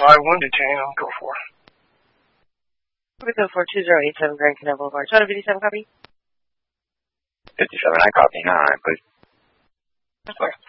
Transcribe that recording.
I would detain. I'll go for. We go for 2087 Grand Canal Boulevard. Shadow 57 copy. 57, I copy. 9, please. Of course.